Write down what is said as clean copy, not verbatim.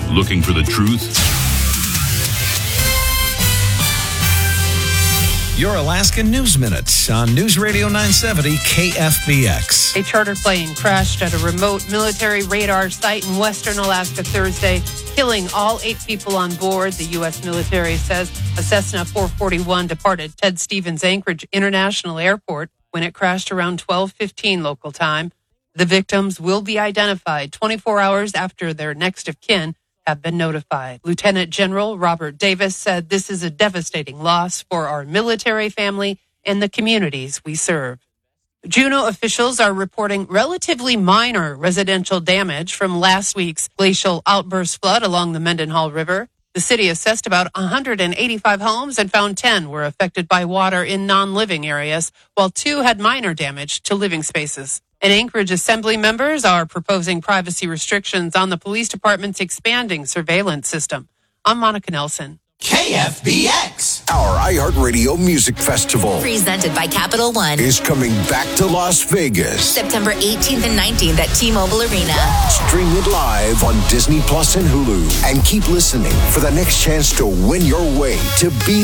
Looking for the truth? Your Alaskan News Minute on News Radio 970 KFBX. A charter plane crashed at a remote military radar site in western Alaska Thursday, killing all 8 people on board. The U.S. military says a Cessna 441 departed Ted Stevens Anchorage International Airport when it crashed around 12:15 local time. The victims will be identified 24 hours after their next of kin have been notified. Lieutenant General Robert Davis said this is a devastating loss for our military family and the communities we serve. Juneau officials are reporting relatively minor residential damage from last week's glacial outburst flood along the Mendenhall River. The city assessed about 185 homes and found 10 were affected by water in non-living areas, while 2 had minor damage to living spaces. And Anchorage Assembly members are proposing privacy restrictions on the police department's expanding surveillance system. I'm Monica Nelson. KFBX. Our iHeartRadio Music Festival, presented by Capital One, is coming back to Las Vegas. September 18th and 19th at T-Mobile Arena. Stream it live on Disney Plus and Hulu. And keep listening for the next chance to win your way to be